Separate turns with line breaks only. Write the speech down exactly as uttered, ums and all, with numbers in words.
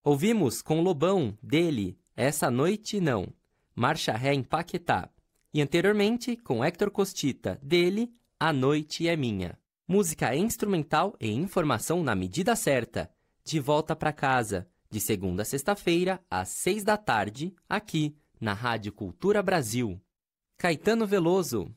Ouvimos com Lobão, dele, Essa Noite Não, Marcha Ré em Paquetá. E anteriormente, com Hector Costita, dele, A Noite é Minha. Música instrumental e informação na medida certa. De volta para casa, de segunda a sexta-feira, às seis da tarde, aqui, na Rádio Cultura Brasil. Caetano Veloso,